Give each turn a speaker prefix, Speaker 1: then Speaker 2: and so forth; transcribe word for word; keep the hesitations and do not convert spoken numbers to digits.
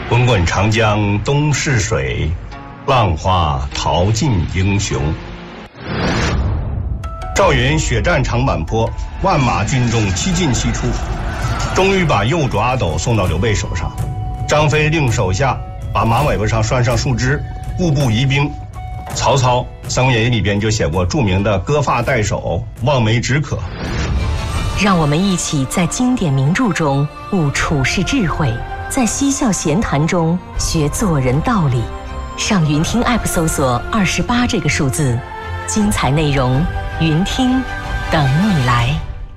Speaker 1: 滚滚长江东逝水，浪花淘尽英雄。赵云血战长坂坡，万马军中七进七出，终于把右主阿斗送到刘备手上。张飞令手下把马尾巴上拴上树枝，固步疑兵。曹操《三国演义》里边就写过著名的割发代首，望梅止渴。
Speaker 2: 让我们一起在经典名著中悟处世智慧，在嬉笑闲谈中学做人道理。上云听 App 搜索二十八这个数字，精彩内容云听等你来。